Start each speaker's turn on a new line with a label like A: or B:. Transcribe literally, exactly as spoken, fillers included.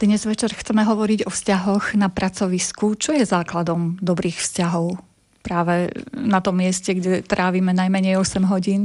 A: Dnes večer chceme hovoriť o vzťahoch na pracovisku. Čo je základom dobrých vzťahov? Práve na tom mieste, kde trávime najmenej osem hodín.